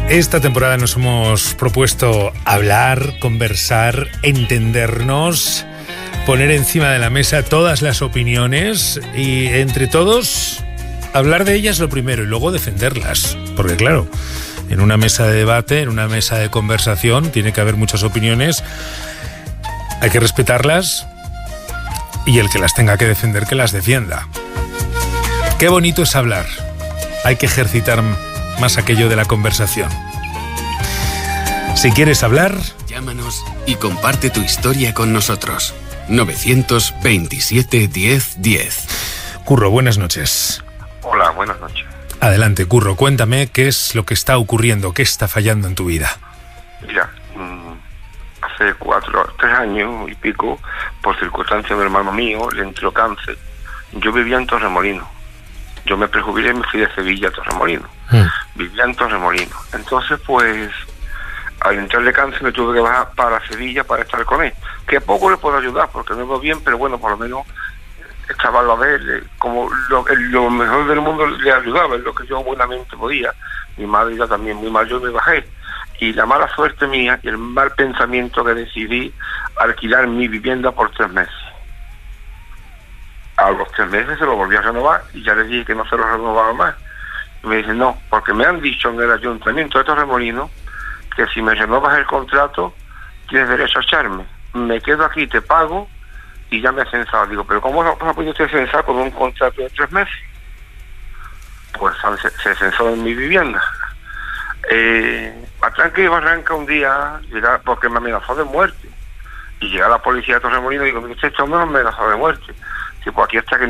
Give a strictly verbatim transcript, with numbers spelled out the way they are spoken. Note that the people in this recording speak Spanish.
Esta temporada nos hemos propuesto hablar, conversar, entendernos, poner encima de la mesa todas las opiniones y entre todos hablar de ellas lo primero y luego defenderlas. Porque claro, en una mesa de debate, en una mesa de conversación, tiene que haber muchas opiniones, hay que respetarlas y el que las tenga que defender, que las defienda. Qué bonito es hablar. Hay que ejercitar más aquello de la conversación. Si quieres hablar, llámanos y comparte tu historia con nosotros. novecientos veintisiete diez diez. Curro, buenas noches. Hola, buenas noches. Adelante, Curro, cuéntame qué es lo que está ocurriendo, qué está fallando en tu vida. Mira, hace cuatro, tres años y pico, por circunstancias de un hermano mío, le entró cáncer. Yo vivía en Torremolinos. Yo me prejubilé y me fui de Sevilla a Torremolinos. Mm. Vivía en Torremolinos. Entonces, pues, al entrarle cáncer me tuve que bajar para Sevilla para estar con él. Que poco le puedo ayudar, porque no veo bien, pero bueno, por lo menos estaba a lo de él, como lo, lo mejor del mundo le ayudaba, en lo que yo buenamente podía. Mi madre ya también muy mal, yo me bajé. Y la mala suerte mía y el mal pensamiento que decidí alquilar mi vivienda por tres meses. A los tres meses se lo volví a renovar y ya le dije que no se lo renovaba más. Y me dice, no, porque me han dicho en el ayuntamiento de Torremolinos que si me renovas el contrato tienes derecho a echarme. Me quedo aquí, te pago y ya me he censado. Digo, pero ¿cómo ha podido usted censar con un contrato de tres meses? Pues se, se censó en mi vivienda. Eh, a tranque y barranca un día, llega, porque me amenazó de muerte. Y llega la policía de Torremolinos y digo, usted este hombre me amenazó de muerte. Tipo, aquí está que